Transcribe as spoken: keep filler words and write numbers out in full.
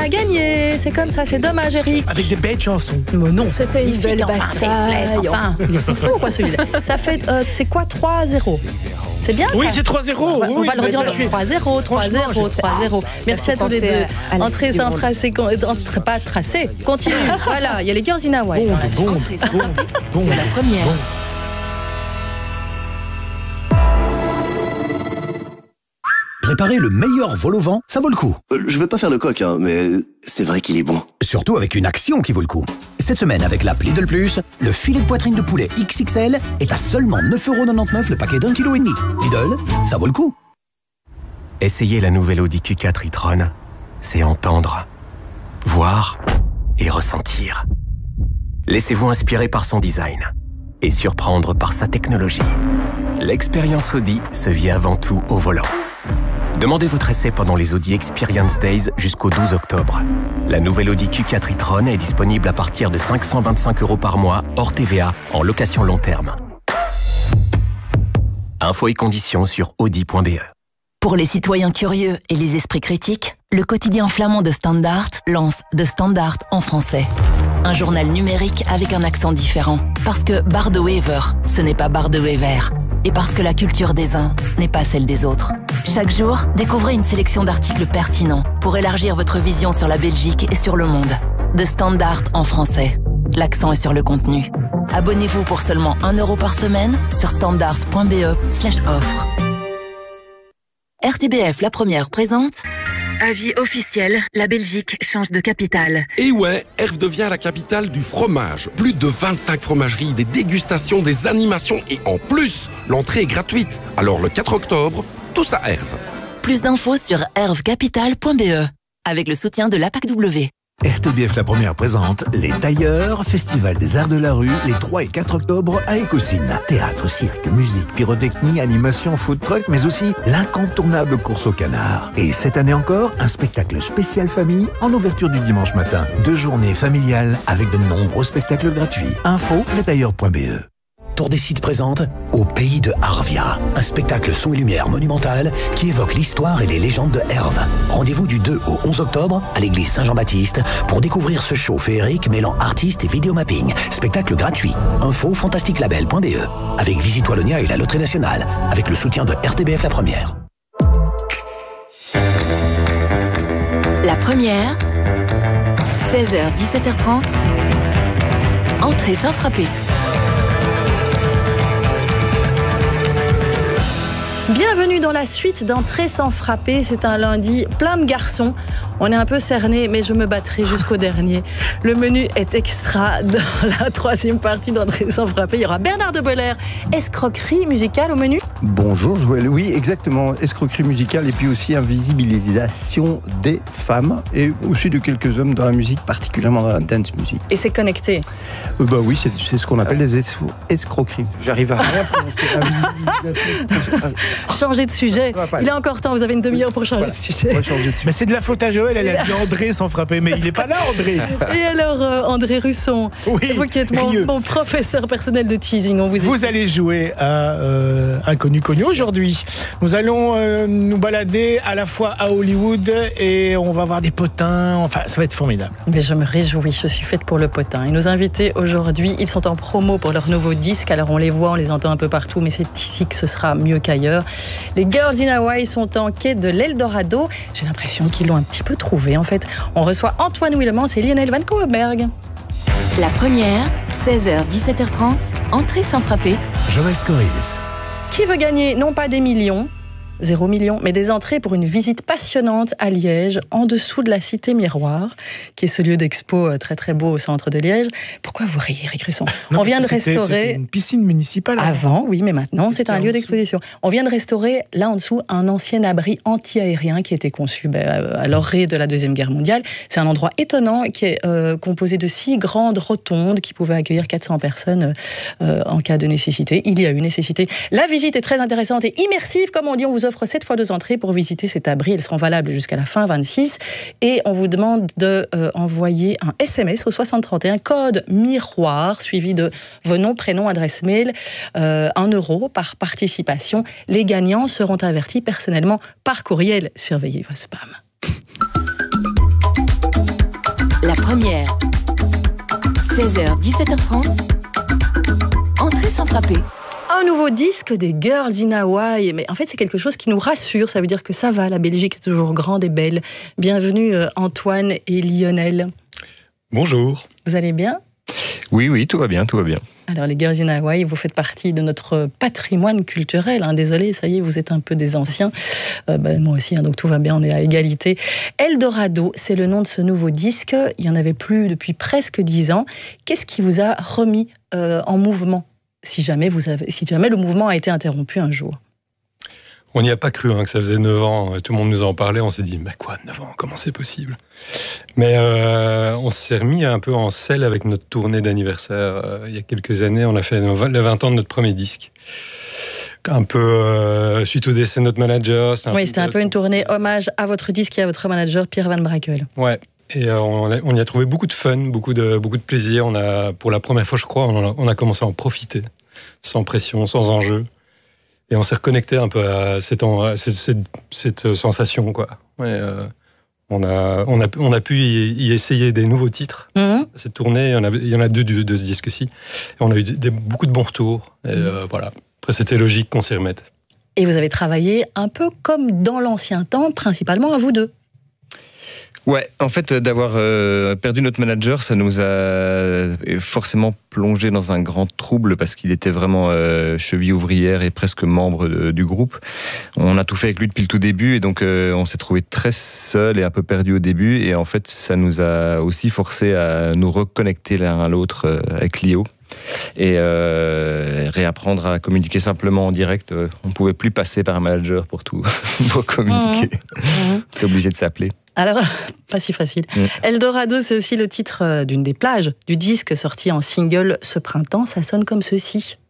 a gagné. C'est comme ça, c'est dommage, Eric. Avec des belles chansons. Mais non, c'était une belle enfin, bataille. faceless, enfin. Il est fou, quoi, celui-là. Ça fait, euh, c'est quoi, trois à zéro? C'est bien, Oui, ça? c'est trois zéro. On va, oui, on va le mais redire ça, je suis- trois zéro, trois zéro, trois zéro. Merci à tous les deux. Entrée sans tracé, con- entre, pas tracé, continue. Voilà, il y a les Girls in Hawaii. dans la suite. Bon, bon, bon, C'est la première. bon. Préparer le meilleur vol au vent, ça vaut le coup. Euh, Je vais pas faire le coq, hein, mais c'est vrai qu'il est bon. Surtout avec une action qui vaut le coup. Cette semaine, avec l'app Lidl Plus, le filet de poitrine de poulet X X L est à seulement neuf euros quatre-vingt-dix-neuf le paquet d'un kilo et demi. Lidl, ça vaut le coup. Essayez la nouvelle Audi Q quatre e-tron. C'est entendre, voir et ressentir. Laissez-vous inspirer par son design et surprendre par sa technologie. L'expérience Audi se vit avant tout au volant. Demandez votre essai pendant les Audi Experience Days jusqu'au douze octobre. La nouvelle Audi Q quatre e-tron est disponible à partir de cinq cent vingt-cinq euros par mois, hors T V A, en location long terme. Infos et conditions sur audi point b e. Pour les citoyens curieux et les esprits critiques, le quotidien flamand de Standard lance De Standard en français. Un journal numérique avec un accent différent. Parce que Bar de Wever, ce n'est pas Bar de Wever. Et parce que la culture des uns n'est pas celle des autres. Chaque jour, découvrez une sélection d'articles pertinents pour élargir votre vision sur la Belgique et sur le monde. De Standard en français. L'accent est sur le contenu. Abonnez-vous pour seulement un euro par semaine sur standard point b e slash offre. R T B F La Première présente Avis officiel, la Belgique change de capitale. Et ouais, Herve devient la capitale du fromage. Plus de vingt-cinq fromageries, des dégustations, des animations et en plus, l'entrée est gratuite. Alors le quatre octobre, tous à Herve. Plus d'infos sur hervecapital point b e avec le soutien de l'A P A C W. R T B F La Première présente Les Tailleurs, Festival des Arts de la Rue, les trois et quatre octobre à Écosine. Théâtre, cirque, musique, pyrotechnie, animation, food truck, mais aussi l'incontournable course au canard. Et cette année encore, un spectacle spécial famille en ouverture du dimanche matin. Deux journées familiales avec de nombreux spectacles gratuits. Info, lestailleurs point b e. Tour des Sites présente Au pays de Arvia, un spectacle son et lumière monumental qui évoque l'histoire et les légendes de Herve. Rendez-vous du deux au onze octobre à l'église Saint-Jean-Baptiste pour découvrir ce show féerique mêlant artistes et vidéomapping. Spectacle gratuit. Info fantastique label point b e avec Visite Wallonia et la Loterie Nationale avec le soutien de R T B F La Première. La Première, seize heures dix-sept heures trente, entrée sans frapper. Bienvenue dans la suite d'Entrée sans frapper. C'est un lundi plein de garçons. On est un peu cernés, mais je me battrai jusqu'au dernier. Le menu est extra. Dans la troisième partie d'Entrée sans frapper, il y aura Bernard de Boller, escroquerie musicale au menu. Bonjour Joël, oui exactement, escroquerie musicale et puis aussi invisibilisation des femmes et aussi de quelques hommes dans la musique, particulièrement dans la dance music. Et c'est connecté. Euh, bah oui, c'est, c'est ce qu'on appelle des es- escroqueries. J'arrive à rien prononcer. Invisibilisation. Changer de sujet. Il est encore temps, vous avez une demi-heure pour changer Voilà. de sujet. On va changer de sujet. Mais c'est de la faute à Joël, elle a dit André sans frapper, mais il n'est pas là, André. Et alors, euh, André Russon, Oui, vous qui êtes mon, Rieux. mon professeur personnel de teasing, on vous, Vous allez jouer à euh, Inconnu Connu aujourd'hui. Nous allons euh, nous balader à la fois à Hollywood et on va voir des potins. Enfin, ça va être formidable. Mais je me réjouis, je suis faite pour le potin. Et nos invités aujourd'hui, ils sont en promo pour leur nouveau disque. Alors on les voit, on les entend un peu partout, mais c'est ici que ce sera mieux qu'ailleurs. Les Girls in Hawaii sont en quête de l'Eldorado. J'ai l'impression qu'ils l'ont un petit peu trouvé en fait. On reçoit Antoine Willemans et Lionel Van Kouwenberg. La Première, seize heures dix-sept heures trente, entrée sans frapper. Joël Scorils. Qui veut gagner non pas des millions, zéro million, mais des entrées pour une visite passionnante à Liège, en dessous de la Cité Miroir, qui est ce lieu d'expo très très beau au centre de Liège. Pourquoi vous riez, Eric Russon? Non, On vient de parce que c'était- restaurer... c'était une piscine municipale. Avant, oui, mais maintenant, Qu'est-ce c'est qu'il y a un en lieu dessous d'exposition. On vient de restaurer, là en dessous, un ancien abri anti-aérien qui a été conçu ben, à l'orée de la Deuxième Guerre mondiale. C'est un endroit étonnant qui est euh, composé de six grandes rotondes qui pouvaient accueillir quatre cents personnes euh, en cas de nécessité. Il y a eu nécessité. La visite est très intéressante et immersive. Comme on dit, on vous offre sept fois deux entrées pour visiter cet abri. Elles seront valables jusqu'à la fin vingt-six. Et on vous demande d'envoyer euh, un S M S au soixante trente et un, code miroir, suivi de vos noms, prénoms, adresse mail, euh, un euro par participation. Les gagnants seront avertis personnellement par courriel. Surveillez vos spams. La première. seize heures, dix-sept heures trente. Entrée sans frapper. Un nouveau disque des Girls in Hawaii. Mais en fait, c'est quelque chose qui nous rassure. Ça veut dire que ça va, la Belgique est toujours grande et belle. Bienvenue Antoine et Lionel. Bonjour. Vous allez bien ? Oui, oui, tout va bien, tout va bien. Alors, les Girls in Hawaii, vous faites partie de notre patrimoine culturel. Hein. Désolé, ça y est, vous êtes un peu des anciens. Euh, ben, moi aussi, hein, donc tout va bien, on est à égalité. Eldorado, c'est le nom de ce nouveau disque. Il n'y en avait plus depuis presque dix ans. Qu'est-ce qui vous a remis euh, en mouvement, si jamais, vous avez, si jamais le mouvement a été interrompu un jour ? On n'y a pas cru hein, que ça faisait neuf ans, tout le monde nous en parlait, on s'est dit, mais quoi, neuf ans, comment c'est possible ? Mais euh, on s'est remis un peu en selle avec notre tournée d'anniversaire. Euh, il y a quelques années, on a fait les vingt ans de notre premier disque. Un peu euh, suite au décès de notre manager. C'était oui, c'était un peu une tournée hommage à votre disque et à votre manager, Pierre Van Brakel. Ouais. Et euh, on, a, on y a trouvé beaucoup de fun, beaucoup de, beaucoup de plaisir. On a, pour la première fois, je crois, on a, on a commencé à en profiter, sans pression, sans enjeu. Et on s'est reconnecté un peu à cette, à cette, cette, cette sensation, quoi. Ouais, euh, on, a, on, a, on a pu y, y essayer des nouveaux titres. Mmh. Cette tournée, il y en a, il y en a deux de, de ce disque-ci. Et on a eu des, beaucoup de bons retours. Et mmh. euh, voilà. Après, c'était logique qu'on s'y remette. Et vous avez travaillé un peu comme dans l'ancien temps, principalement à vous deux. Ouais, en fait, d'avoir euh, perdu notre manager, ça nous a forcément plongé dans un grand trouble parce qu'il était vraiment euh, cheville ouvrière et presque membre de, du groupe. On a tout fait avec lui depuis le tout début et donc euh, on s'est trouvé très seul et un peu perdu au début. Et en fait, ça nous a aussi forcé à nous reconnecter l'un à l'autre euh, avec Lio. Et euh, réapprendre à communiquer simplement en direct. On ne pouvait plus passer par un manager pour tout, pour communiquer. Mmh. Mmh. T'es obligé de s'appeler. Alors, pas si facile. Mmh. Eldorado, c'est aussi le titre d'une des plages du disque sorti en single ce printemps. Ça sonne comme ceci.